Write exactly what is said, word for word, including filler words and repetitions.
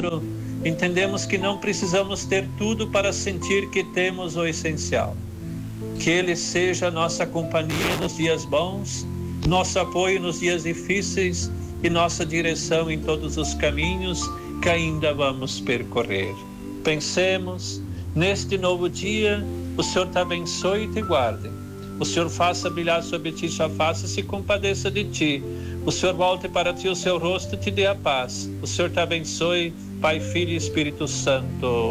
outro, entendemos que não precisamos ter tudo para sentir que temos o essencial. Que Ele seja nossa companhia nos dias bons, nosso apoio nos dias difíceis e nossa direção em todos os caminhos que ainda vamos percorrer. Pensemos, neste novo dia, o Senhor te abençoe e te guarde. O Senhor faça brilhar sobre ti sua face e se compadeça de ti. O Senhor volte para ti o seu rosto e te dê a paz. O Senhor te abençoe, Pai, Filho e Espírito Santo.